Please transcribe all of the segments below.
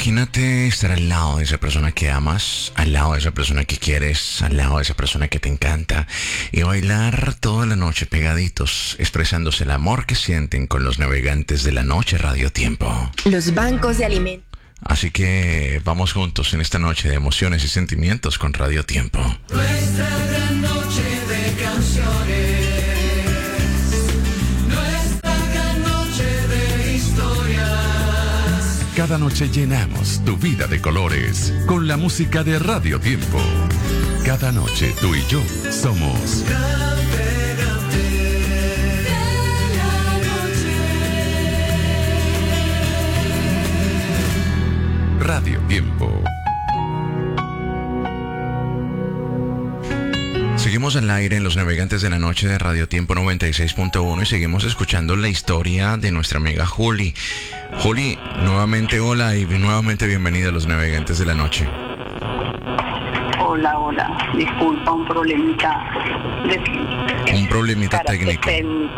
Imagínate estar al lado de esa persona que amas, al lado de esa persona que quieres, al lado de esa persona que te encanta y bailar toda la noche pegaditos, expresándose el amor que sienten con los navegantes de la noche Radio Tiempo. Los bancos de alimentos. Así que vamos juntos en esta noche de emociones y sentimientos con Radio Tiempo. Nuestra gran noche de canciones. Cada noche llenamos tu vida de colores con la música de Radio Tiempo. Cada noche tú y yo somos Radio Tiempo. Seguimos al aire en los navegantes de la noche de Radio Tiempo 96.1 y seguimos escuchando la historia de nuestra amiga Juli. Juli, nuevamente hola y nuevamente bienvenida a los navegantes de la noche. Hola, disculpa, un problemita técnico.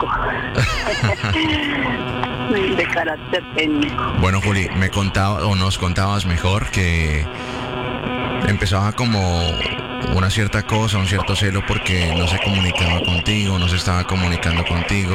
De carácter técnico. Bueno, Juli, nos contabas mejor que empezaba como una cierta cosa, un cierto celo porque no se comunicaba contigo, no se estaba comunicando contigo.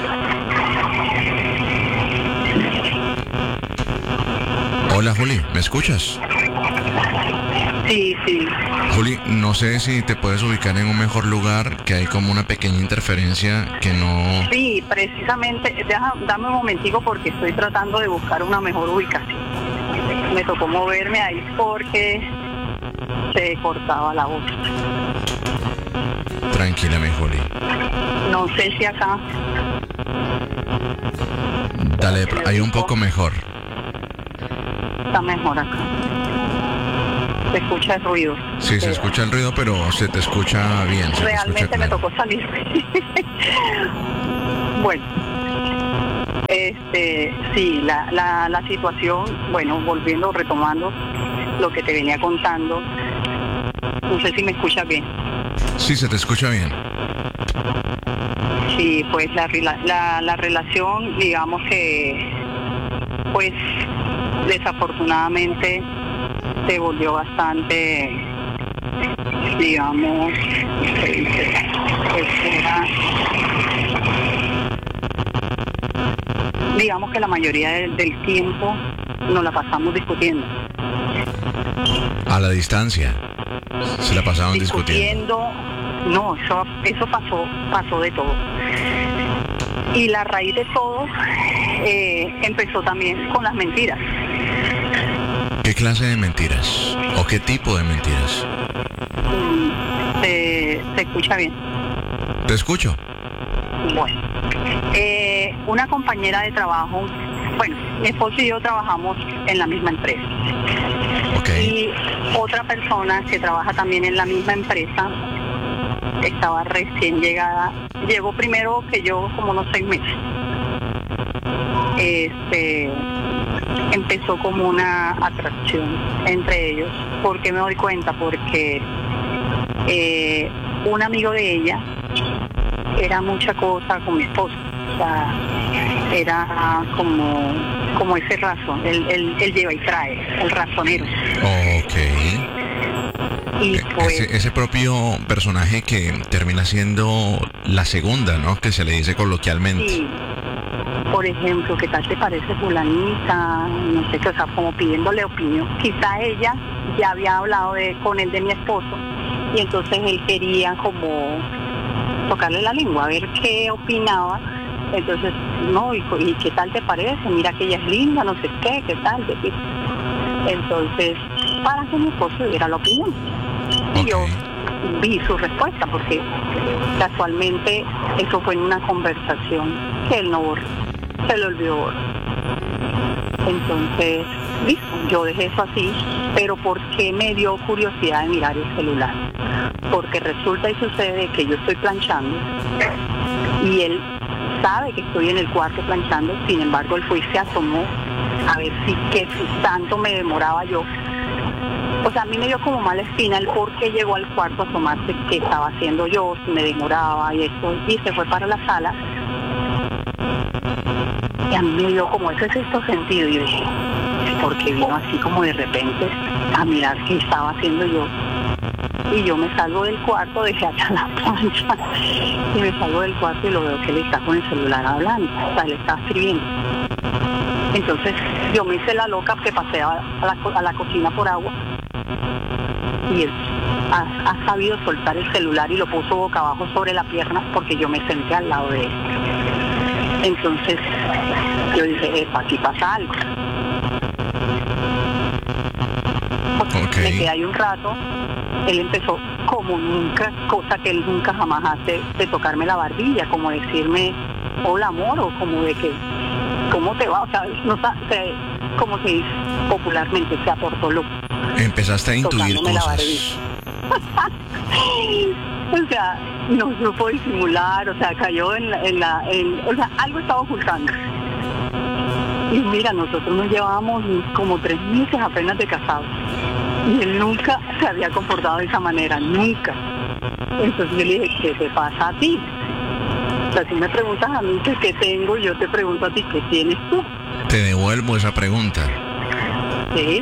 Hola, Juli, ¿me escuchas? Sí. Juli, no sé si te puedes ubicar en un mejor lugar, que hay como una pequeña interferencia que no... Sí, precisamente, dame un momentico porque estoy tratando de buscar una mejor ubicación. Me tocó moverme ahí porque se cortaba la voz. Tranquila, mi Juli. No sé si acá... Dale, hay un poco mejor. Está mejor acá. Se escucha el ruido. Sí, se escucha el ruido, pero se te escucha bien. Realmente me tocó salir. Bueno, sí, la situación, bueno, retomando lo que te venía contando, no sé si me escuchas bien. Sí, se te escucha bien. Sí, pues la relación, digamos que, pues, desafortunadamente se volvió bastante, digamos, digamos que la mayoría del tiempo nos la pasamos discutiendo. A la distancia se la pasaban discutiendo. No, eso pasó de todo. Y la raíz de todo empezó también con las mentiras. ¿Qué clase de mentiras? ¿O qué tipo de mentiras? ¿Se escucha bien? ¿Te escucho? Bueno, una compañera de trabajo, bueno, mi esposo y yo trabajamos en la misma empresa. Okay. Y otra persona que trabaja también en la misma empresa, estaba recién llegada, llegó primero que yo como unos 6 meses. Empezó como una atracción entre ellos. ¿Por qué me doy cuenta? Porque un amigo de ella era mucha cosa con mi esposo. O sea, era como ese razón, él lleva y trae, el razonero. Ok. Y pues, ese propio personaje que termina siendo la segunda, ¿no? Que se le dice coloquialmente. Sí. Por ejemplo, ¿qué tal te parece fulanita? No sé qué, o sea, como pidiéndole opinión. Quizá ella ya había hablado con él de mi esposo y entonces él quería como tocarle la lengua, a ver qué opinaba. Entonces, no, ¿y qué tal te parece? Mira que ella es linda, no sé qué tal. Entonces, para que mi esposo diera la opinión. Y yo vi su respuesta, porque casualmente eso fue en una conversación que él no borró, se lo olvidó borrar. Entonces, listo, yo dejé eso así, pero ¿por qué me dio curiosidad de mirar el celular? Porque resulta y sucede que yo estoy planchando y él sabe que estoy en el cuarto planchando, sin embargo él fue y se asomó a ver si tanto me demoraba yo. O sea, a mí me dio como mala espina el por qué llegó al cuarto a asomarse, qué estaba haciendo yo, si me demoraba y esto, y se fue para la sala. Y a mí me dio como ese sexto sentido y yo dije, porque vino así como de repente a mirar qué estaba haciendo yo. Y yo me salgo del cuarto, dejé allá la plancha, y me salgo del cuarto y lo veo que él está con el celular hablando, o sea, le está escribiendo. Entonces yo me hice la loca que pasé a la cocina por agua, y él ha sabido soltar el celular y lo puso boca abajo sobre la pierna porque yo me senté al lado de él. Entonces yo dije, aquí pasa algo. Okay. Me quedé ahí un rato. Él empezó como nunca, cosa que él nunca jamás hace, de tocarme la barbilla, como decirme hola amor, o como de que ¿cómo te va? O sea, no sé, como se dice popularmente, se aportó loco. Empezaste a intuir tocándome la cosas. O sea, no supo disimular, o sea, cayó o sea, algo estaba ocultando. Y mira, nosotros nos llevábamos como 3 meses apenas de casados. Y él nunca se había comportado de esa manera, nunca. Entonces yo le dije, ¿qué te pasa a ti? O sea, si me preguntas a mí qué tengo, yo te pregunto a ti, ¿qué tienes tú? Te devuelvo esa pregunta. Sí.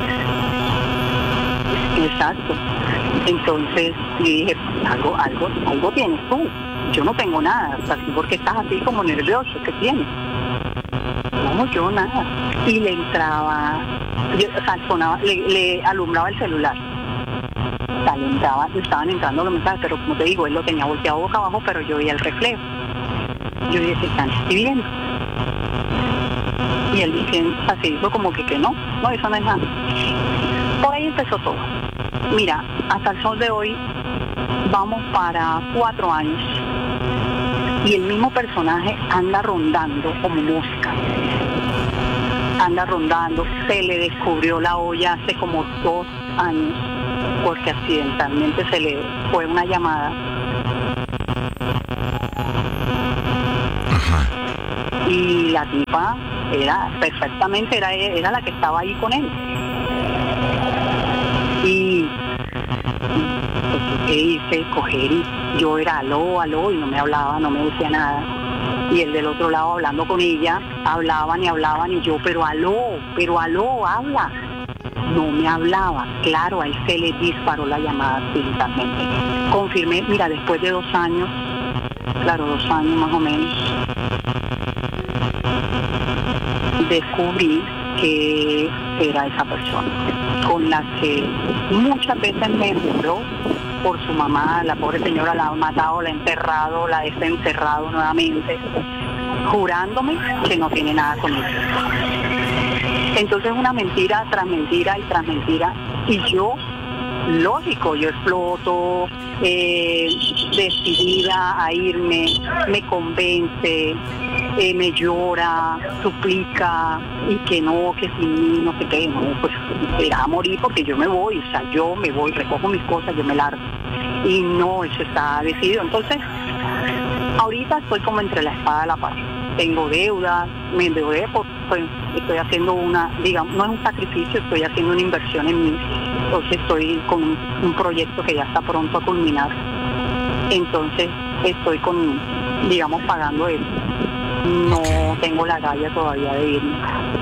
Exacto. Entonces yo dije, algo tienes tú. Yo no tengo nada. O sea, ¿por qué estás así como nervioso? ¿Qué tienes? No, yo nada. Y le entraba, o sea, sonaba, le alumbraba el celular. O sea, le estaban entrando los mensajes, pero como te digo, él lo tenía volteado boca abajo, pero yo veía el reflejo. Yo dije, ¿se están escribiendo? Y él dice, así hizo como que no, eso no es nada. Por ahí empezó todo. Mira, hasta el sol de hoy vamos para 4 años. Y el mismo personaje anda rondando como mosca. Anda rondando, se le descubrió la olla hace como 2 años, porque accidentalmente se le fue una llamada. Ajá. Y la tipa era la que estaba ahí con él. Y ¿qué hice? Coger y yo era aló, y no me hablaba, no me decía nada. Y el del otro lado hablando con ella, hablaban, y yo, pero aló, habla. No me hablaba. Claro, a él se le disparó la llamada accidentalmente. Confirmé, mira, después de 2 años, claro, 2 años más o menos, descubrí que era esa persona con la que muchas veces me juró por su mamá. La pobre señora la ha matado, la ha enterrado, la ha desenterrado nuevamente, jurándome que no tiene nada con él. Entonces una mentira tras mentira y tras mentira, y yo, lógico, yo exploto, decidida a irme, me convence, me llora, suplica, y que no, que sin mí, no sé qué, no, pues irá a morir porque yo me voy, o sea, yo me voy, recojo mis cosas, yo me largo. Y no, eso está decidido. Entonces, ahorita estoy como entre la espada y la pared. Tengo deudas, me endeudé, pues estoy haciendo digamos, no es un sacrificio, estoy haciendo una inversión en mí. Entonces estoy con un proyecto que ya está pronto a culminar. Entonces estoy digamos, pagando eso. No tengo la galla todavía de irme.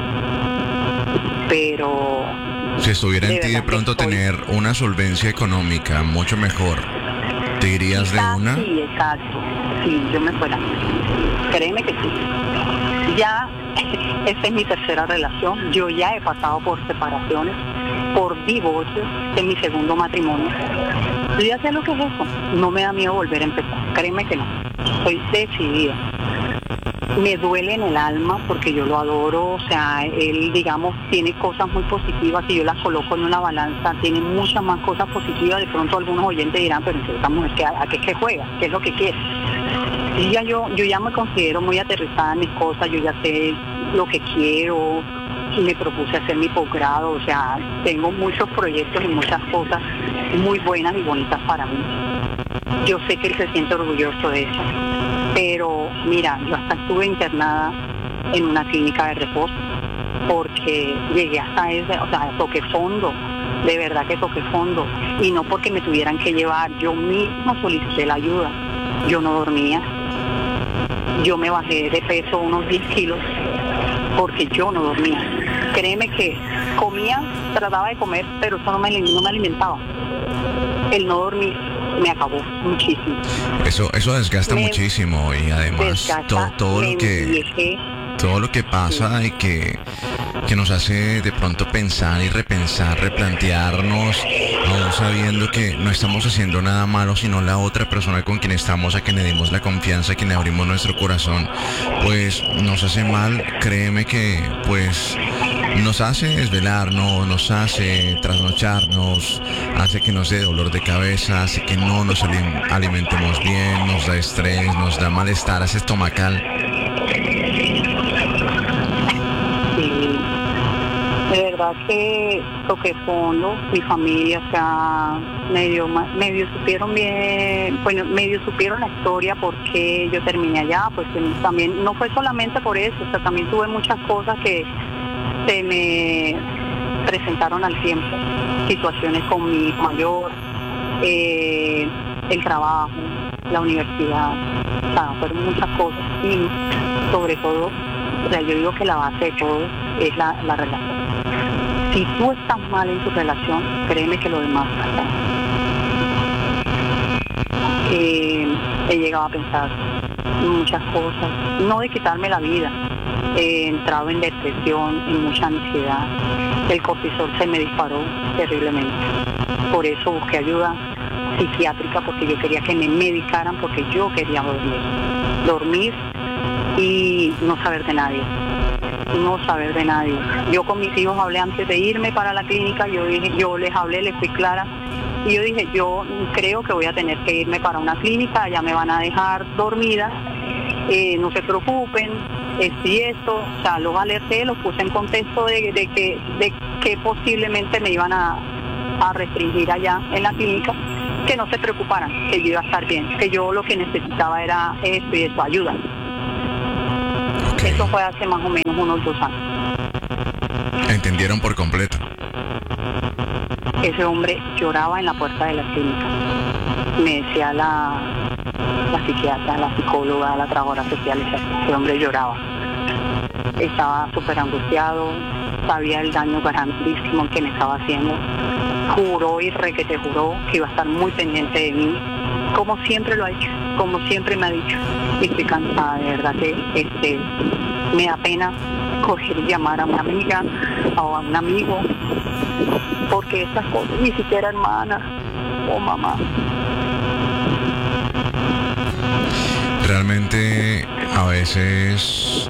Pero si estuviera en ti de pronto tener una solvencia económica mucho mejor, ¿te irías de una? Sí, exacto. Sí, yo me fuera. Créeme que sí. Ya, esta es mi tercera relación. Yo ya he pasado por separaciones, por divorcios en mi segundo matrimonio. Yo ya sé lo que es eso. No me da miedo volver a empezar. Créeme que no. Estoy decidida. Me duele en el alma porque yo lo adoro, o sea, él, digamos, tiene cosas muy positivas y yo las coloco en una balanza, tiene muchas más cosas positivas. De pronto algunos oyentes dirán, pero esta mujer, ¿a qué es que juega? ¿Qué es lo que quiere? Y yo ya me considero muy aterrizada en mis cosas, yo ya sé lo que quiero, y me propuse hacer mi posgrado, o sea, tengo muchos proyectos y muchas cosas muy buenas y bonitas para mí. Yo sé que él se siente orgulloso de eso. Pero mira, yo hasta estuve internada en una clínica de reposo porque llegué hasta toqué fondo, de verdad que toqué fondo, y no porque me tuvieran que llevar, yo mismo solicité la ayuda. Yo no dormía, yo me bajé de peso unos 10 kilos porque yo no dormía. créeme que comía, trataba de comer, pero eso no me alimentaba. El no dormir me acabó muchísimo. Eso desgasta muchísimo y además todo lo que pasa y que nos hace de pronto pensar y repensar, replantearnos, aún sabiendo que no estamos haciendo nada malo, sino la otra persona con quien estamos, a quien le dimos la confianza, a quien le abrimos nuestro corazón, pues nos hace mal. Créeme que pues nos hace desvelarnos, nos hace trasnocharnos, hace que nos dé dolor de cabeza, hace que no nos alimentemos bien, nos da estrés, nos da malestar, hace estomacal. Sí, de verdad que toqué fondo. Mi familia, o sea, medio supieron bien, bueno, medio supieron la historia porque yo terminé allá, pues también no fue solamente por eso, o sea, también tuve muchas cosas que se me presentaron al tiempo, situaciones con mi hijo mayor, el trabajo, la universidad, o sea, fueron muchas cosas y sobre todo, o sea, yo digo que la base de todo es la relación. Si tú estás mal en tu relación, créeme que lo demás pasa. He llegado a pensar muchas cosas, no de quitarme la vida. He entrado en depresión, en mucha ansiedad. El cortisol se me disparó terriblemente. Por eso busqué ayuda psiquiátrica, porque yo quería que me medicaran, porque yo quería dormir y no saber de nadie. Yo con mis hijos hablé antes de irme para la clínica, yo les hablé, les fui clara. Y yo dije, yo creo que voy a tener que irme para una clínica, ya me van a dejar dormida, no se preocupen, esto y esto, o sea, los alerté, los puse en contexto de que posiblemente me iban a restringir allá en la clínica, que no se preocuparan, que yo iba a estar bien, que yo lo que necesitaba era esto y esto, ayuda. Okay. Eso fue hace más o menos unos 2 años. ¿Entendieron por completo? Ese hombre lloraba en la puerta de la clínica. Me decía la psiquiatra, la psicóloga, la trabajadora social, ese hombre lloraba. Estaba súper angustiado, sabía el daño grandísimo que me estaba haciendo. Juró y requete juró que iba a estar muy pendiente de mí, como siempre lo ha hecho, como siempre me ha dicho. Y estoy cansada, de verdad que me da pena coger y llamar a una amiga o a un amigo, porque estas cosas, ni siquiera hermana o mamá. Realmente a veces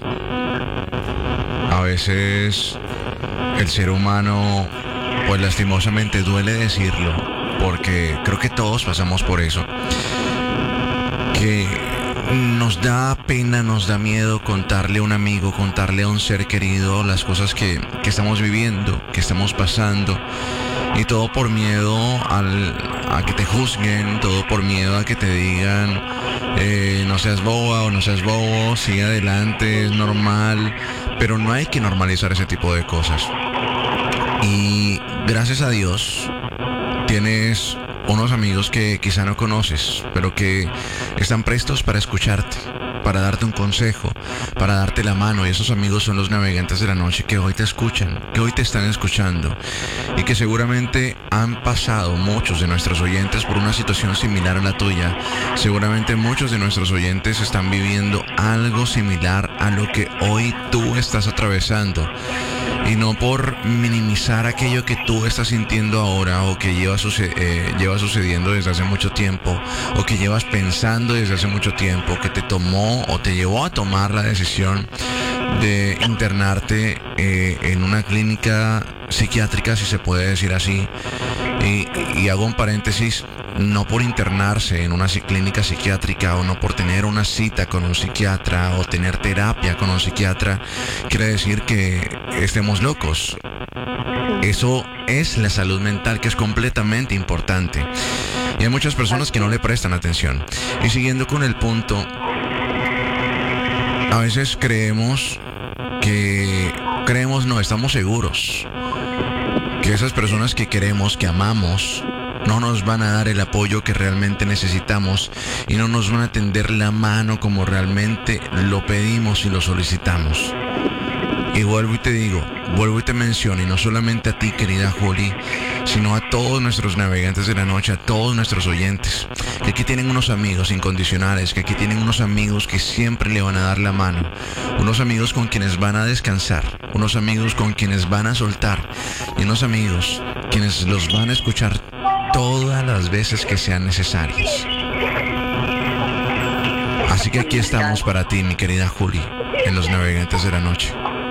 el ser humano, pues lastimosamente duele decirlo, porque creo que todos pasamos por eso, que nos da pena, nos da miedo contarle a un amigo, contarle a un ser querido las cosas que estamos viviendo, que estamos pasando, y todo por miedo a que te juzguen, todo por miedo a que te digan no seas boba o no seas bobo, sigue adelante, es normal, pero no hay que normalizar ese tipo de cosas. Y gracias a Dios tienes unos amigos que quizá no conoces, pero que están prestos para escucharte, para darte un consejo, para darte la mano. Y esos amigos son los navegantes de la noche que hoy te escuchan, que hoy te están escuchando, y que seguramente han pasado muchos de nuestros oyentes por una situación similar a la tuya. Seguramente muchos de nuestros oyentes están viviendo algo similar a lo que hoy tú estás atravesando. Y no por minimizar aquello que tú estás sintiendo ahora, o que lleva sucediendo desde hace mucho tiempo, o que llevas pensando desde hace mucho tiempo, que te tomó o te llevó a tomar la decisión de internarte en una clínica psiquiátrica, si se puede decir así. Y hago un paréntesis, no por internarse en una clínica psiquiátrica o no por tener una cita con un psiquiatra o tener terapia con un psiquiatra quiere decir que estemos locos. Eso es la salud mental, que es completamente importante. Y hay muchas personas que no le prestan atención. Y siguiendo con el punto, a veces estamos seguros que esas personas que queremos, que amamos, no nos van a dar el apoyo que realmente necesitamos y no nos van a tender la mano como realmente lo pedimos y lo solicitamos. Y vuelvo y te digo, vuelvo y te menciono, y no solamente a ti, querida Juli, sino a todos nuestros navegantes de la noche, a todos nuestros oyentes, que aquí tienen unos amigos incondicionales, que aquí tienen unos amigos que siempre le van a dar la mano, unos amigos con quienes van a descansar, unos amigos con quienes van a soltar, y unos amigos quienes los van a escuchar todas las veces que sean necesarias. Así que aquí estamos para ti, mi querida Juli, en los navegantes de la noche.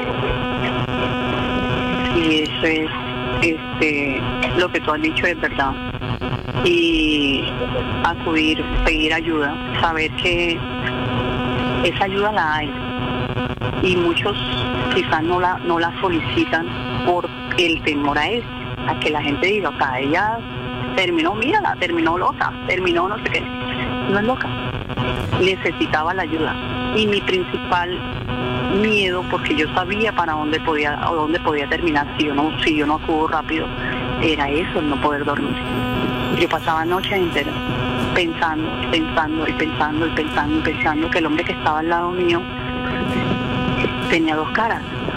Y eso es, lo que tú has dicho es verdad. Y acudir, pedir ayuda, saber que esa ayuda la hay. Y muchos quizás no la solicitan por el temor a eso, a que la gente diga, acá ella terminó, mírala, terminó loca, terminó no sé qué. No es loca, necesitaba la ayuda. Y mi principal miedo, porque yo sabía para dónde podía terminar si yo no acudo rápido, era eso, el no poder dormir. Yo pasaba noches enteras pensando que el hombre que estaba al lado mío tenía dos caras,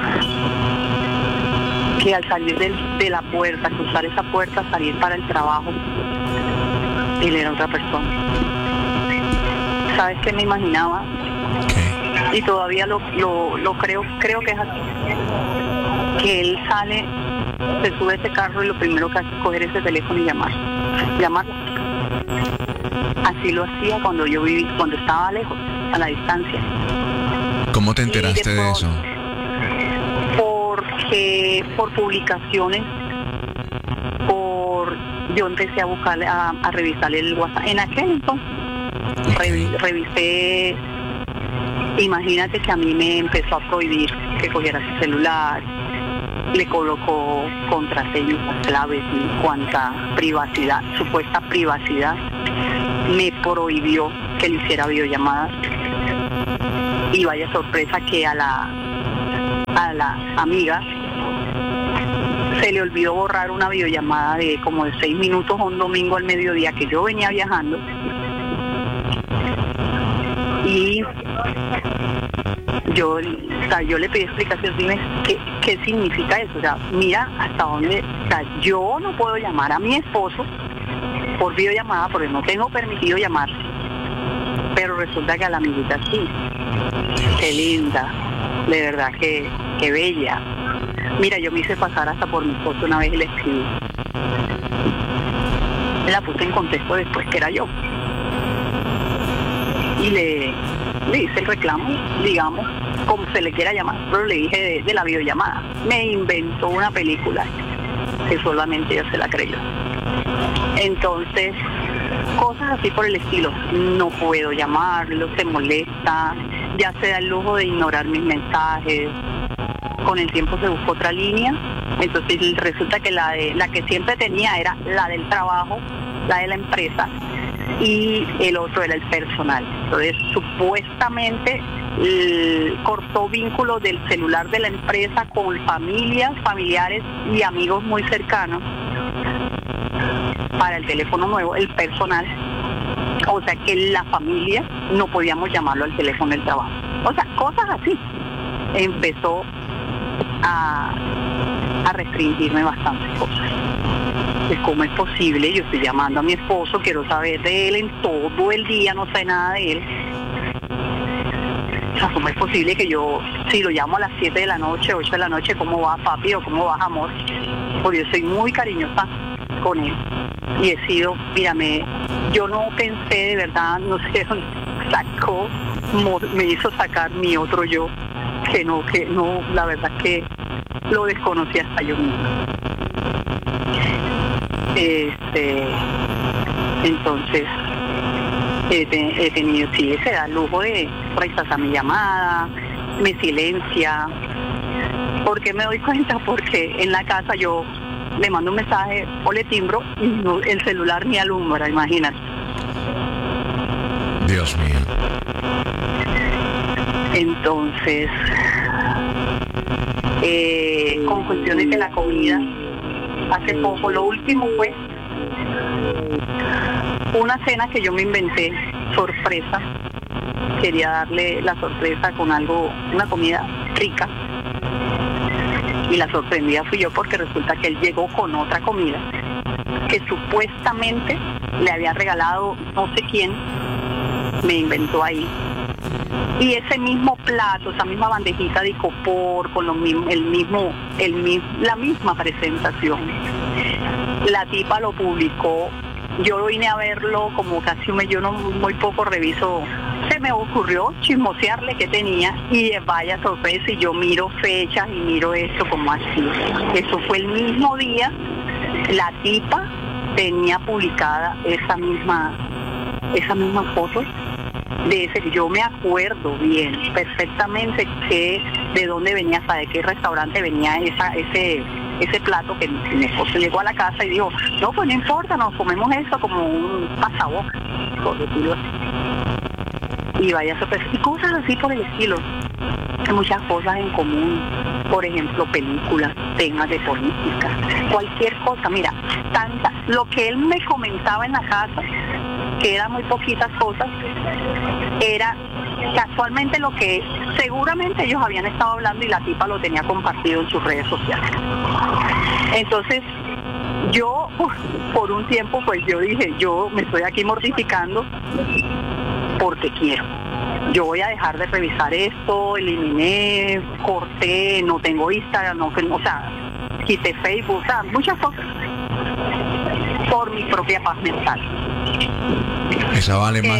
que al salir de la puerta, cruzar esa puerta, salir para el trabajo, él era otra persona. ¿Sabes qué me imaginaba? Y todavía lo creo que es así, que él sale, se sube a ese carro y lo primero que hace es coger ese teléfono y llamarlo. Así lo hacía cuando estaba lejos, a la distancia. ¿Cómo te enteraste de eso? Porque por publicaciones, yo empecé a buscarle, a revisarle el WhatsApp. En aquel entonces revisé. Imagínate que a mí me empezó a prohibir que cogiera su celular, le colocó contraseñas, claves en cuanto a privacidad, supuesta privacidad, me prohibió que le hiciera videollamadas. Y vaya sorpresa que a la amiga se le olvidó borrar una videollamada de como de 6 minutos un domingo al mediodía que yo venía viajando. Y yo le pedí explicaciones, dime qué significa eso, o sea, mira hasta dónde, o sea, yo no puedo llamar a mi esposo por videollamada porque no tengo permitido llamar, pero resulta que a la amiguita sí. Qué linda, de verdad que bella. Mira, yo me hice pasar hasta por mi esposo una vez y le escribí. La puse en contexto después que era yo. Y le hice el reclamo, digamos, como se le quiera llamar, pero le dije de la videollamada. Me inventó una película que solamente ella se la creyó. Entonces, cosas así por el estilo. No puedo llamarlo, se molesta, ya se da el lujo de ignorar mis mensajes. Con el tiempo se buscó otra línea, entonces resulta que la que siempre tenía era la del trabajo, la de la empresa, y el otro era el personal. Entonces supuestamente cortó vínculos del celular de la empresa con familiares y amigos muy cercanos para el teléfono nuevo, el personal. O sea que la familia no podíamos llamarlo al teléfono del trabajo. O sea, cosas así. Empezó a restringirme bastantes cosas. Pues, ¿cómo es posible? Yo estoy llamando a mi esposo, quiero saber de él en todo el día, no sé nada de él. O sea, ¿cómo es posible que yo, si lo llamo a las 7 de la noche, 8 de la noche, ¿cómo va papi o cómo va amor? Porque yo soy muy cariñosa con él. Y he sido, mírame, yo no pensé de verdad, no sé, me hizo sacar mi otro yo, que no, la verdad que lo desconocí hasta yo misma. Entonces he tenido, sí, se da el lujo de rechazar mi llamada, me silencia. ¿Por qué me doy cuenta? Porque en la casa yo le mando un mensaje o le timbro y no, el celular ni alumbra, imagínate. Dios mío. Entonces, con cuestiones de la comida, hace poco, lo último fue una cena que yo me inventé, sorpresa. Quería darle la sorpresa con algo, una comida rica. Y la sorprendida fui yo porque resulta que él llegó con otra comida que supuestamente le había regalado no sé quién, me inventó ahí. Y ese mismo plato, esa misma bandejita de icopor con la misma presentación, la tipa lo publicó. Yo vine a verlo como casi yo muy poco reviso. Se me ocurrió chismosearle qué tenía y vaya sorpresa, y yo miro fechas y miro esto como así. Eso fue el mismo día, la tipa tenía publicada esa misma foto de ese. Yo me acuerdo bien, perfectamente de dónde venía, de qué restaurante venía ese plato, que mi esposo llegó a la casa y dijo, no, pues no importa, nos comemos eso como un pasabocas, por decirlo así. Y vaya sorpresa, y cosas así por el estilo. Hay muchas cosas en común, por ejemplo, películas, temas de política, cualquier cosa. Mira, lo que él me comentaba en la casa, que eran muy poquitas cosas, era casualmente lo que seguramente ellos habían estado hablando y la tipa lo tenía compartido en sus redes sociales. Entonces, yo por un tiempo pues yo dije, yo me estoy aquí mortificando porque quiero. Yo voy a dejar de revisar esto, eliminé, corté, no tengo Instagram, quité Facebook, muchas cosas por mi propia paz mental. Esa vale más.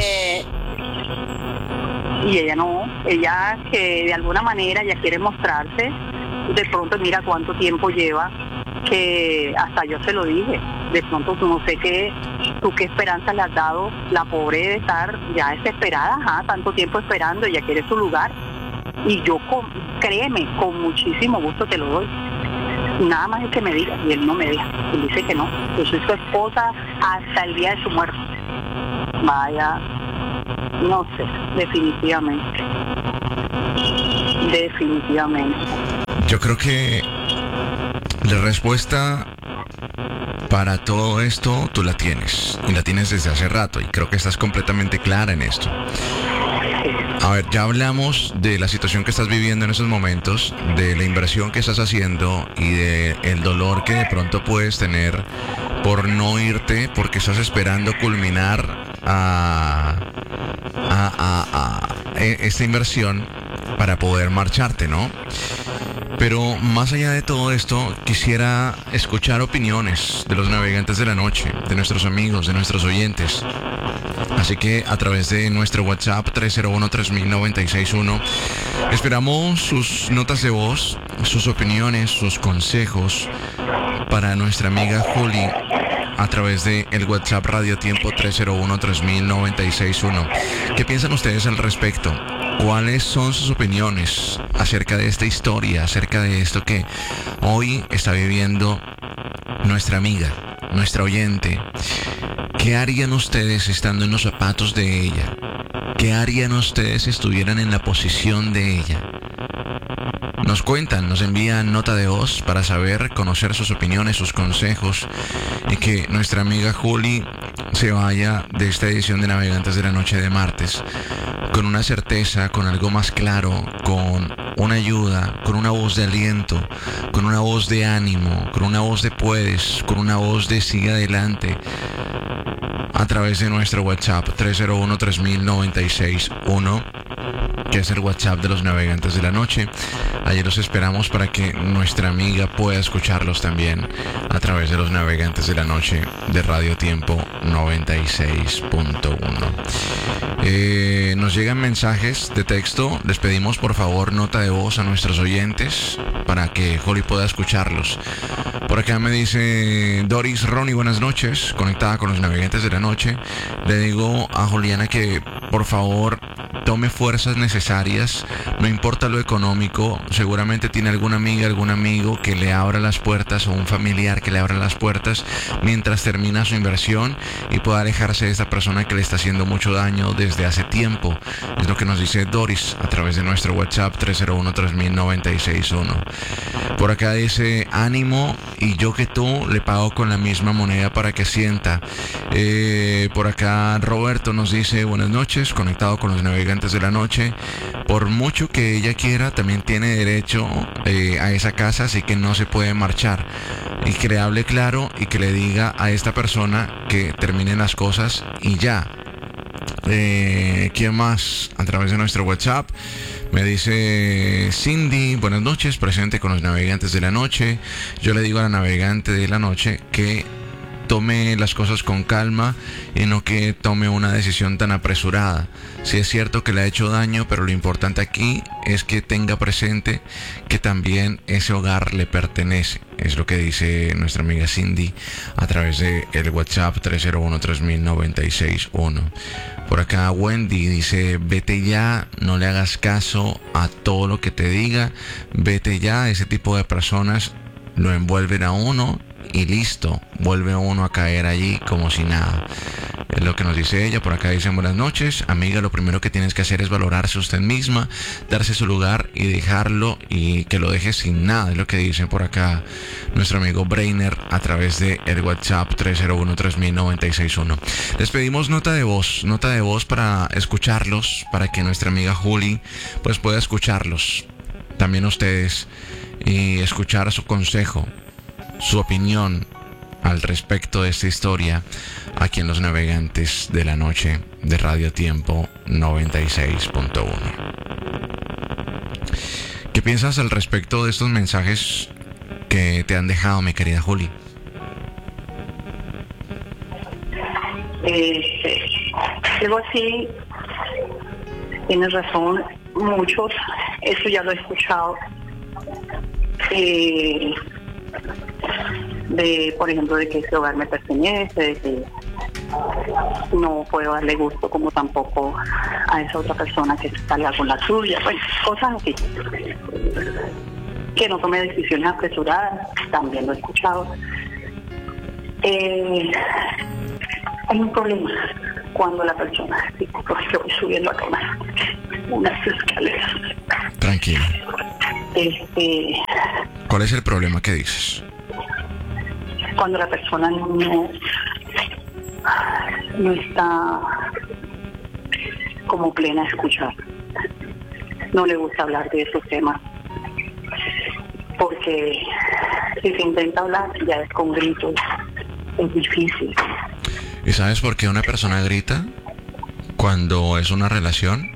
Y ella que de alguna manera ya quiere mostrarse, de pronto mira cuánto tiempo lleva, que hasta yo se lo dije, de pronto tú no sé qué esperanza le has dado, la pobre debe estar ya desesperada, tanto tiempo esperando, ella quiere su lugar, y yo créeme, con muchísimo gusto te lo doy. Nada más es que me diga, y él no me deja, él dice que no, yo soy su esposa hasta el día de su muerte. Vaya, no sé, definitivamente. Yo creo que la respuesta para todo esto tú la tienes, y la tienes desde hace rato, y creo que estás completamente clara en esto. A ver, ya hablamos de la situación que estás viviendo en esos momentos, de la inversión que estás haciendo y de el dolor que de pronto puedes tener por no irte, porque estás esperando culminar a esta inversión para poder marcharte, ¿no? Pero más allá de todo esto, quisiera escuchar opiniones de los navegantes de la noche, de nuestros amigos, de nuestros oyentes. Así que a través de nuestro WhatsApp 301-3000-961 esperamos sus notas de voz, sus opiniones, sus consejos para nuestra amiga Juli a través de el WhatsApp Radio Tiempo 301-3000-961. ¿Qué piensan ustedes al respecto? ¿Cuáles son sus opiniones acerca de esta historia, acerca de esto que hoy está viviendo nuestra amiga, nuestra oyente? ¿Qué harían ustedes estando en los zapatos de ella? ¿Qué harían ustedes si estuvieran en la posición de ella? Nos cuentan, nos envían nota de voz para saber, conocer sus opiniones, sus consejos, y que nuestra amiga Juli se vaya de esta edición de Navegantes de la Noche de martes con una certeza, con algo más claro, con una ayuda, con una voz de aliento, con una voz de ánimo, con una voz de puedes, con una voz de sigue adelante, a través de nuestro WhatsApp 301-3000-961, que es el WhatsApp de los Navegantes de la Noche. Allí los esperamos para que nuestra amiga pueda escucharlos también a través de los Navegantes de la Noche de Radio Tiempo 96.1. Nos llegan mensajes de texto. Les pedimos por favor nota de voz a nuestros oyentes para que Juli pueda escucharlos. Por acá me dice Doris Ronnie, buenas noches, conectada con los Navegantes de la Noche. Le digo a Juliana que por favor tome fuerzas necesarias, no importa lo económico. Seguramente tiene alguna amiga, algún amigo que le abra las puertas, o un familiar que le abra las puertas mientras termina su inversión y pueda alejarse de esta persona que le está haciendo mucho daño desde hace tiempo. Es lo que nos dice Doris a través de nuestro WhatsApp 301-3000-961. Por acá dice ánimo, y yo que tú le pago con la misma moneda para que sienta. Por acá Roberto nos dice buenas noches, conectado con los Navegantes Navegantes de la Noche. Por mucho que ella quiera, también tiene derecho a esa casa, así que no se puede marchar. Y que le hable claro y que le diga a esta persona que terminen las cosas y ya. ¿Quién más? A través de nuestro WhatsApp me dice Cindy: buenas noches, presente con los Navegantes de la Noche. Yo le digo a la navegante de la noche que tome las cosas con calma y no que tome una decisión tan apresurada. Sí es cierto que le ha hecho daño, pero lo importante aquí es que tenga presente que también ese hogar le pertenece. Es lo que dice nuestra amiga Cindy a través de el WhatsApp 301-3000-961. Por acá Wendy dice: vete ya, no le hagas caso a todo lo que te diga, vete ya. Ese tipo de personas lo envuelven a uno y listo, vuelve uno a caer allí como si nada. Es lo que nos dice ella. Por acá dicen: buenas noches, amiga, lo primero que tienes que hacer es valorarse usted misma, darse su lugar y dejarlo, y que lo deje sin nada. Es lo que dice por acá nuestro amigo Brainer a través de el WhatsApp 301-3000-961. Les pedimos nota de voz para escucharlos, para que nuestra amiga Juli pues pueda escucharlos también ustedes y escuchar su consejo, su opinión al respecto de esta historia aquí en Los Navegantes de la Noche de Radio Tiempo 96.1. ¿Qué piensas al respecto de estos mensajes que te han dejado, mi querida Juli? Algo así, tienes razón, muchos, eso ya lo he escuchado. Por ejemplo, de que ese hogar me pertenece, de que no puedo darle gusto como tampoco a esa otra persona que salga con la suya, bueno, cosas así. Que no tome decisiones apresuradas, también lo he escuchado. Hay un problema cuando la persona, porque yo voy subiendo acá unas escaleras. Tranquila. ¿Cuál es el problema que dices? Cuando la persona no está como plena a escuchar, no le gusta hablar de esos temas, porque si se intenta hablar ya es con gritos, es difícil. ¿Y sabes por qué una persona grita cuando es una relación?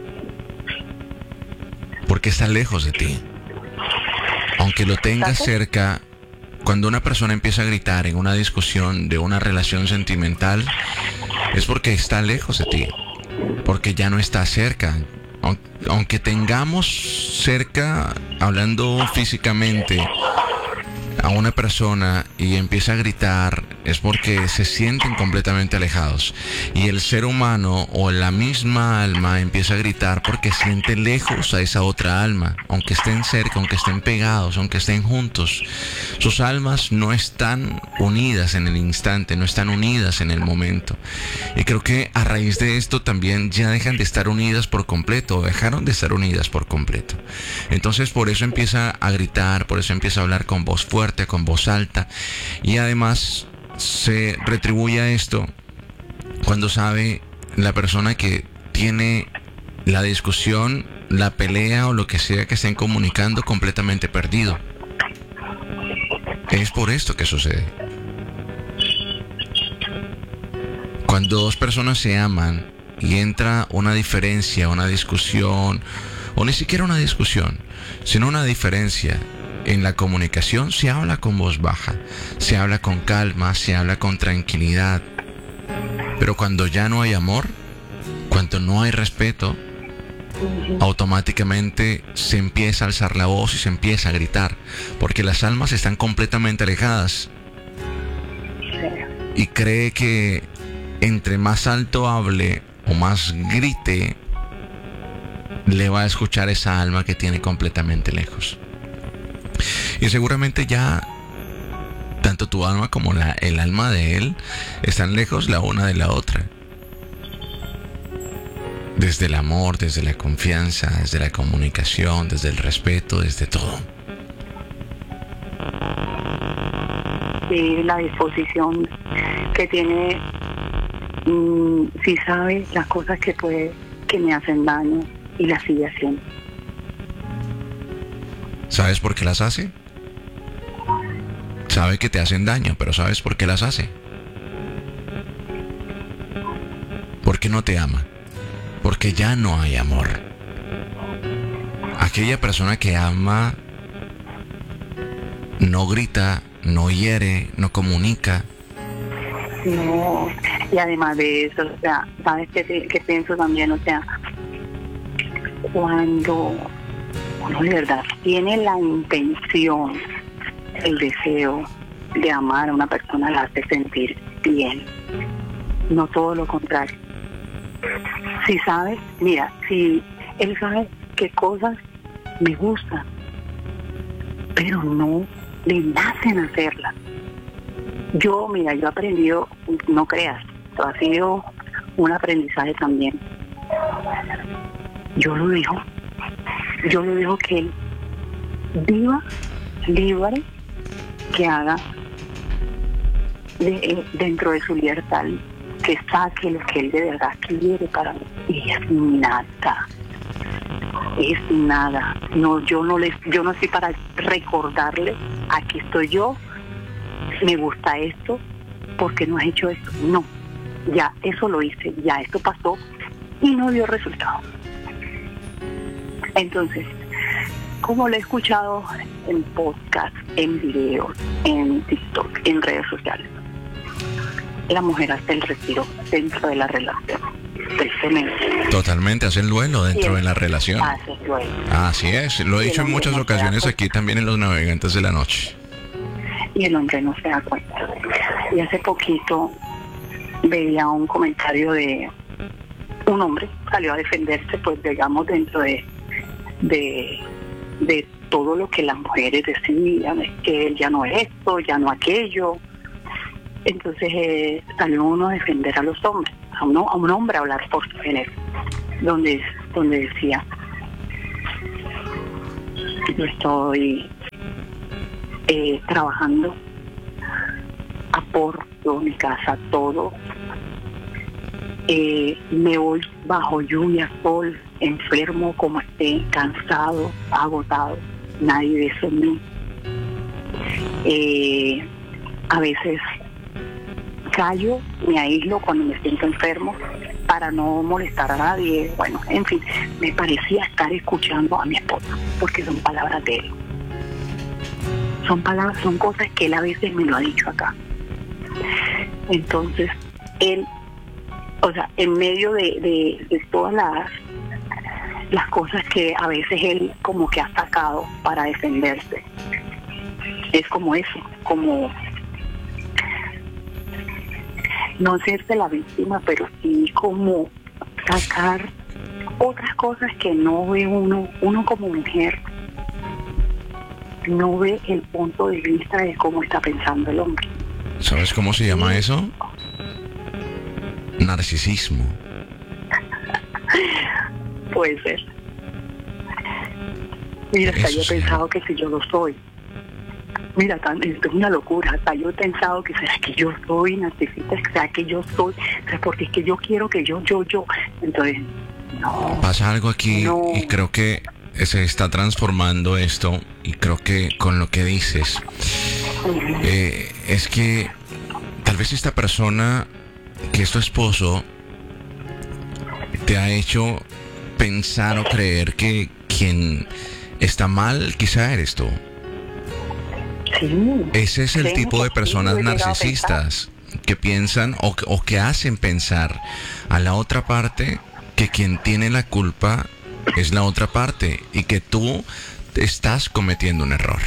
Porque está lejos de ti. Aunque lo tengas cerca, cuando una persona empieza a gritar en una discusión de una relación sentimental, es porque está lejos de ti, porque ya no está cerca. Aunque tengamos cerca, hablando físicamente, a una persona y empieza a gritar, es porque se sienten completamente alejados. Y el ser humano o la misma alma empieza a gritar porque siente lejos a esa otra alma. Aunque estén cerca, aunque estén pegados, aunque estén juntos, sus almas no están unidas en el instante, no están unidas en el momento. Y creo que a raíz de esto también ya dejan de estar unidas por completo, o dejaron de estar unidas por completo. Entonces por eso empieza a gritar, por eso empieza a hablar con voz fuerte, con voz alta, y además se retribuye a esto cuando sabe la persona que tiene la discusión, la pelea o lo que sea que estén comunicando completamente perdido. Es por esto que sucede. Cuando dos personas se aman y entra una diferencia, una discusión, o ni siquiera una discusión, sino una diferencia en la comunicación, se habla con voz baja, se habla con calma, se habla con tranquilidad. Pero cuando ya no hay amor, cuando no hay respeto, automáticamente se empieza a alzar la voz y se empieza a gritar, porque las almas están completamente alejadas. Y cree que entre más alto hable o más grite, le va a escuchar esa alma que tiene completamente lejos. Y seguramente ya tanto tu alma como el alma de él están lejos la una de la otra. Desde el amor, desde la confianza, desde la comunicación, desde el respeto, desde todo. Sí, la disposición que tiene, si sabe las cosas que puede que me hacen daño y las sigue haciendo. ¿Sabes por qué las hace? Sabe que te hacen daño, pero ¿sabes por qué las hace? Porque no te ama. Porque ya no hay amor. Aquella persona que ama no grita, no hiere, no comunica. No, y además de eso, o sea, ¿sabes qué pienso también? O sea, cuando uno de verdad tiene la intención, el deseo de amar a una persona, la hace sentir bien, no todo lo contrario. Si sabes, mira, si él sabe qué cosas me gustan, pero no le nacen hacerlas. Yo he aprendido, no creas, esto ha sido un aprendizaje también. Yo lo dejo que él viva libre, que haga dentro de su libertad, que saque lo que él de verdad quiere para mí. Y es nada. No, yo no estoy para recordarle, aquí estoy yo, me gusta esto, porque no has hecho esto. No, ya eso lo hice, ya esto pasó y no dio resultado. Entonces, como lo he escuchado en podcast, en videos, en TikTok, en redes sociales, la mujer hace el retiro dentro de la relación, tristemente. Totalmente, hace el duelo dentro de la relación. Hace el duelo. Así es, lo he dicho en muchas ocasiones aquí también en Los Navegantes de la Noche. Y el hombre no se da cuenta. Y hace poquito veía un comentario de un hombre, salió a defenderse, pues digamos, dentro de todo lo que las mujeres decían, es que él ya no es esto, ya no aquello. Entonces salió uno a defender a los hombres, a un hombre a hablar por su género, donde decía: yo estoy trabajando, aporto mi casa, todo, me voy bajo lluvia, sol, enfermo como esté, cansado, agotado, nadie de eso en mí. A veces callo, me aíslo cuando me siento enfermo para no molestar a nadie. Bueno, en fin, me parecía estar escuchando a mi esposo, porque son palabras de él. Son cosas que él a veces me lo ha dicho acá. Entonces, él, o sea, en medio de todas las cosas que a veces él como que ha sacado para defenderse, es como eso, como no hacerse la víctima, pero sí como sacar otras cosas que no ve uno como mujer, no ve el punto de vista de cómo está pensando el hombre. ¿Sabes cómo se llama eso? Narcisismo. Puede ser. Mira, hasta yo he pensado que si yo lo soy. Mira, esto es una locura. Hasta yo he pensado que será que yo soy narcisista, será que yo soy, o sea, porque es que yo quiero que yo. Entonces, no. Pasa algo aquí y creo que se está transformando esto, y creo que con lo que dices, es que tal vez esta persona que es tu esposo te ha hecho pensar o creer que quien está mal quizá eres tú. Sí, ese es el tipo de personas sí, narcisistas que piensan o que hacen pensar a la otra parte que quien tiene la culpa es la otra parte y que tú estás cometiendo un error.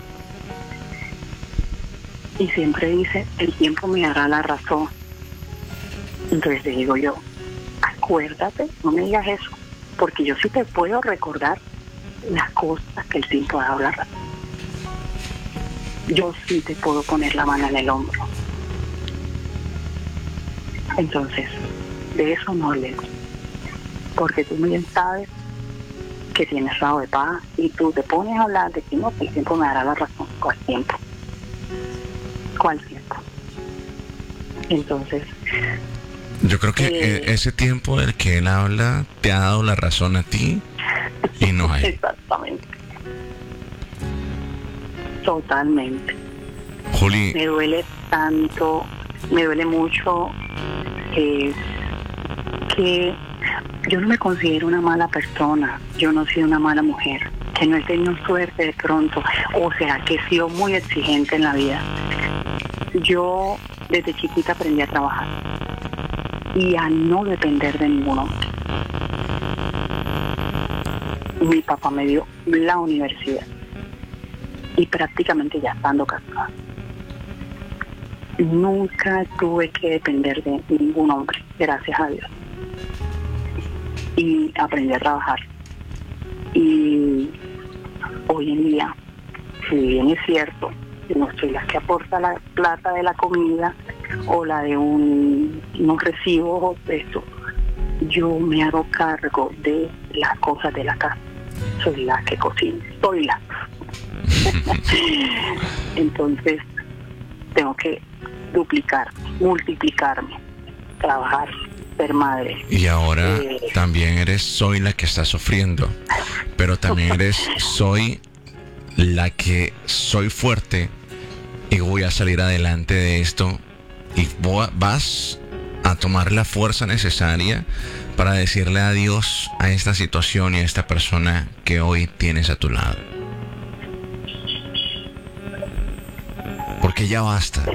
Y siempre dice: el tiempo me dará la razón. Entonces le digo yo: acuérdate, no me digas eso, porque yo sí te puedo recordar las cosas que el tiempo ha dado la razón. Yo sí te puedo poner la mano en el hombro. Entonces, de eso no hablemos, porque tú muy bien sabes que tienes rabo de paz y tú te pones a hablar de que no, que el tiempo me dará la razón. ¿Cuál tiempo? ¿Cuál tiempo? Entonces, Yo creo que ese tiempo del que él habla te ha dado la razón a ti y no a él. Exactamente. Totalmente. Juli, Me duele tanto, me duele mucho que yo no me considero una mala persona, yo no soy una mala mujer, que no he tenido suerte de pronto, o sea, que he sido muy exigente en la vida. Yo desde chiquita aprendí a trabajar y a no depender de ningún hombre. Mi papá me dio la universidad y prácticamente ya estando casada. Nunca tuve que depender de ningún hombre, gracias a Dios. Y aprendí a trabajar. Y hoy en día, si bien es cierto, no soy la que aporta la plata de la comida o la de unos recibos de esto, yo me hago cargo de las cosas de la casa. Soy la que cocina, soy la. Entonces, tengo que multiplicarme, trabajar, ser madre. y ahora también soy la que está sufriendo, pero también soy la que soy fuerte y voy a salir adelante de esto y vas a tomar la fuerza necesaria para decirle adiós a esta situación y a esta persona que hoy tienes a tu lado. Porque ya basta.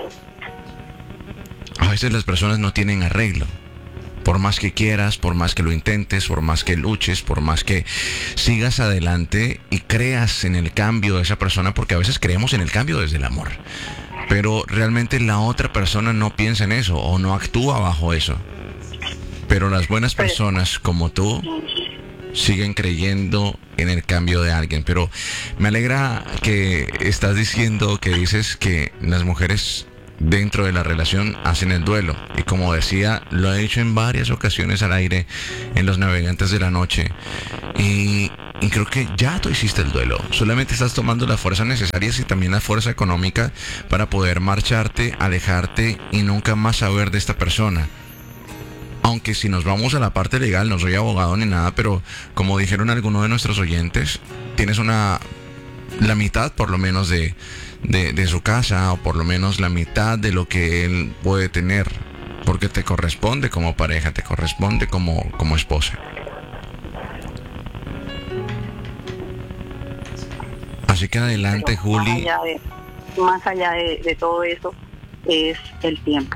A veces las personas no tienen arreglo. Por más que quieras, por más que lo intentes, por más que luches, por más que sigas adelante y creas en el cambio de esa persona, porque a veces creemos en el cambio desde el amor. Pero realmente la otra persona no piensa en eso o no actúa bajo eso. Pero las buenas personas como tú siguen creyendo en el cambio de alguien. Pero me alegra que estás diciendo, que dices que las mujeres dentro de la relación hacen el duelo. Y como decía, lo he dicho en varias ocasiones al aire en Los Navegantes de la Noche. Y creo que ya tú hiciste el duelo. Solamente estás tomando la fuerza necesaria y también la fuerza económica para poder marcharte, alejarte y nunca más saber de esta persona. Aunque si nos vamos a la parte legal, no soy abogado ni nada, pero como dijeron algunos de nuestros oyentes, tienes la mitad por lo menos de su casa, o por lo menos la mitad de lo que él puede tener, porque te corresponde como pareja, te corresponde como esposa. Así que adelante, Juli. Más allá de todo eso es el tiempo.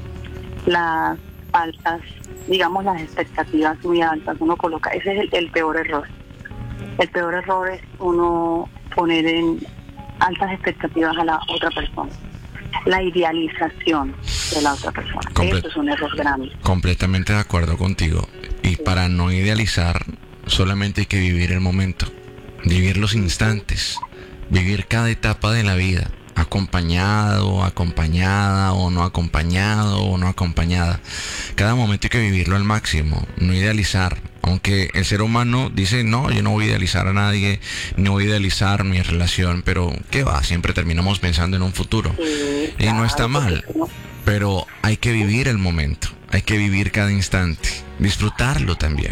Las altas, digamos las expectativas muy altas, uno coloca, ese es el peor error. El peor error es uno poner en altas expectativas a la otra persona. La idealización de la otra persona. Eso es un error grande. Completamente de acuerdo contigo. Y para no idealizar, solamente hay que vivir el momento. Vivir los instantes. Vivir cada etapa de la vida. Acompañado, acompañada, o no acompañado, o no acompañada. Cada momento hay que vivirlo al máximo. No idealizar. Aunque el ser humano dice, no, yo no voy a idealizar a nadie, no voy a idealizar mi relación, pero ¿qué va? Siempre terminamos pensando en un futuro. Sí, y no está mal, pero hay que vivir el momento, hay que vivir cada instante, disfrutarlo también.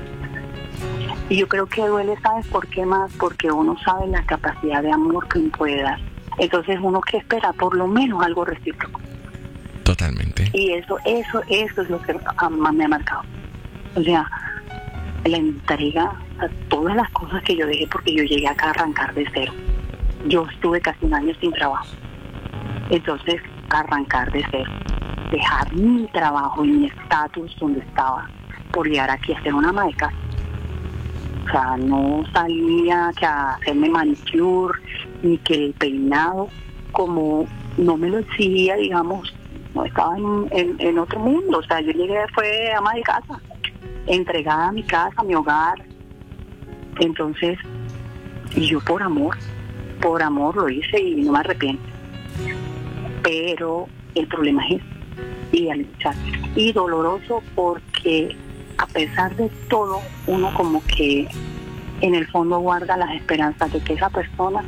Y yo creo que duele, ¿sabes por qué más? Porque uno sabe la capacidad de amor que uno puede dar. Entonces uno que espera por lo menos algo recíproco. Totalmente. Y eso es lo que más me ha marcado. O sea, la entrega a todas las cosas que yo dejé, porque yo llegué acá a arrancar de cero. Yo estuve casi un año sin trabajo. Entonces, arrancar de cero. Dejar mi trabajo y mi estatus donde estaba por llegar aquí a ser una ama de casa. O sea, no salía que a hacerme manicure, ni que el peinado, como no me lo exigía, digamos, no estaba en otro mundo. O sea, yo llegué, fue ama de casa, entregada a mi casa, a mi hogar. Entonces, y yo por amor lo hice y no me arrepiento. Pero el problema es idealizar. Y doloroso porque a pesar de todo, uno como que en el fondo guarda las esperanzas de que esa persona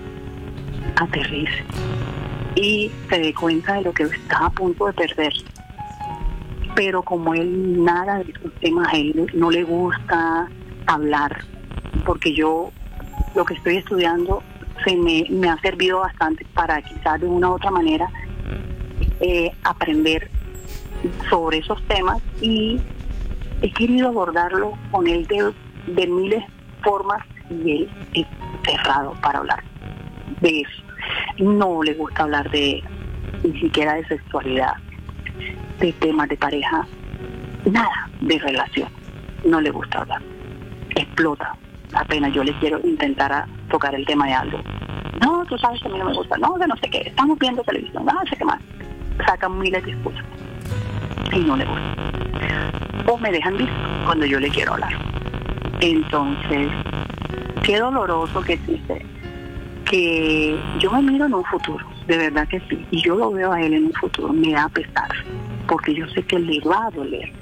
aterrice y se dé cuenta de lo que está a punto de perder. pero como él nada de esos temas, a él no le gusta hablar, porque yo lo que estoy estudiando me ha servido bastante para quizás de una u otra manera aprender sobre esos temas, y he querido abordarlo con él de miles de formas, y él es cerrado para hablar de eso. No le gusta hablar ni siquiera de sexualidad, de temas de pareja, nada de relación, no le gusta hablar. Explota apenas yo le quiero intentar tocar el tema de algo. No, tú sabes que a mí no me gusta, no, que no sé qué, estamos viendo televisión, no sé qué más. Sacan miles de excusas y no le gusta. O me dejan visto cuando yo le quiero hablar. Entonces, qué doloroso que existe, que yo me miro en un futuro, de verdad que sí, y yo lo veo a él en un futuro, me da pesar, porque yo sé que le va a doler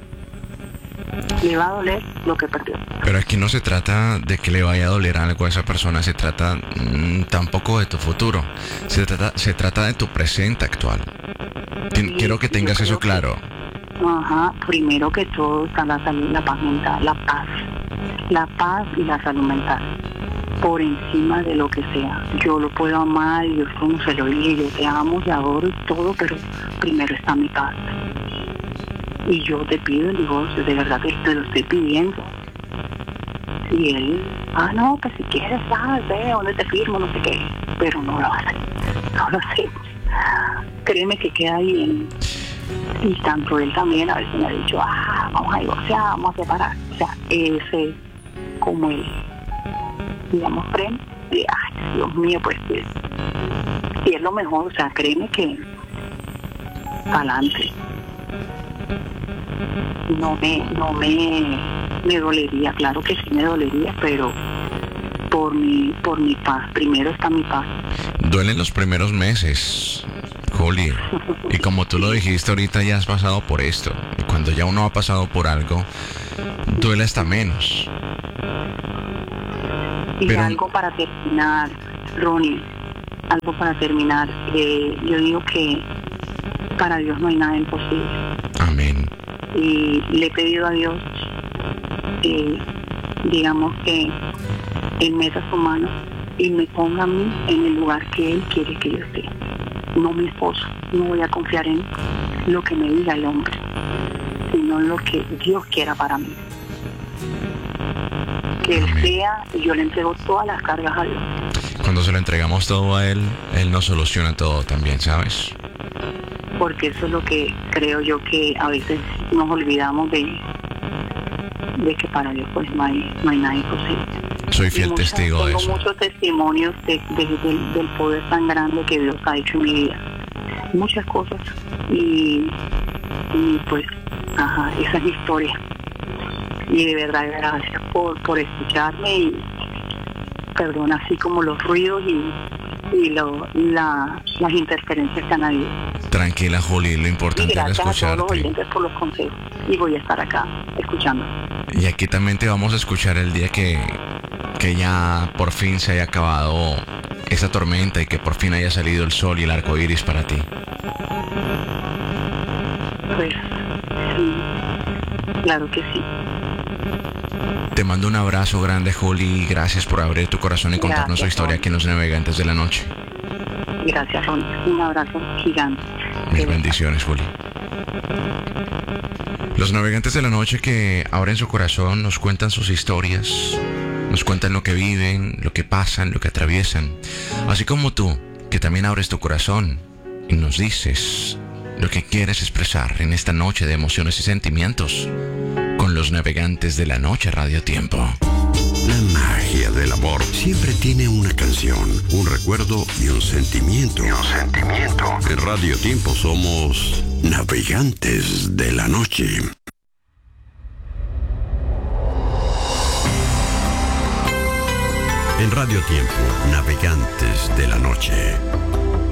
lo que perdió. Pero aquí no se trata de que le vaya a doler algo a esa persona, se trata tampoco de tu futuro, se trata de tu presente actual. Quiero que tengas eso claro. Primero que todo está la salud, la paz mental, la paz y la salud mental, por encima de lo que sea. Yo lo puedo amar, y yo como se lo dije, yo te amo y adoro y todo, pero primero está mi paz. Y yo te pido el divorcio, de verdad que te lo estoy pidiendo. Y él, no, pues si quieres, ve, ¿dónde te firmo? No sé qué. Pero no lo hace, no lo sé. Créeme que queda bien. Y tanto él también a veces me ha dicho, vamos a divorciar, vamos a separar. O sea, ese como él, digamos, frente, Dios mío, pues si es lo mejor, o sea, créeme que adelante. No me dolería, claro que sí me dolería, pero por mi paz, primero está mi paz. Duelen los primeros meses, Juli, y como tú lo dijiste ahorita, ya has pasado por esto, y cuando ya uno ha pasado por algo, duele hasta menos. Y pero algo para terminar, Ronnie, yo digo que para Dios no hay nada imposible. Amén. Y le he pedido a Dios, digamos, que Él meta su mano y me ponga a mí en el lugar que Él quiere que yo esté. No mi esposo, no voy a confiar en lo que me diga el hombre, sino en lo que Dios quiera para mí. Que Él sea, y yo le entrego todas las cargas a Dios. Cuando se lo entregamos todo a Él, Él nos soluciona todo también, ¿sabes? Porque eso es lo que creo yo, que a veces nos olvidamos de que para Dios pues no hay nada imposible. Soy fiel testigo de eso. Tengo muchos testimonios del poder tan grande que Dios ha hecho en mi vida. Muchas cosas. Y pues, esa es mi historia. Y de verdad, gracias por escucharme, y perdona así como los ruidos y las interferencias que han habido. Tranquila, Juli, lo importante era escucharte. Gracias a todos los oyentes por los consejos, y voy a estar acá escuchando. Y aquí también te vamos a escuchar el día que ya por fin se haya acabado esa tormenta y que por fin haya salido el sol y el arco iris para ti. Pues sí, claro que sí. Te mando un abrazo grande, Juli, y gracias por abrir tu corazón y contarnos tu historia aquí en Los Navegantes de la Noche. Gracias, Ron. Un abrazo gigante. Mis bendiciones, Juli. Los Navegantes de la Noche que abren su corazón, nos cuentan sus historias, nos cuentan lo que viven, lo que pasan, lo que atraviesan. Así como tú, que también abres tu corazón y nos dices lo que quieres expresar en esta noche de emociones y sentimientos con Los Navegantes de la Noche Radio Tiempo. La magia del amor siempre tiene una canción, un recuerdo y un sentimiento. En Radio Tiempo somos Navegantes de la Noche. En Radio Tiempo, Navegantes de la Noche.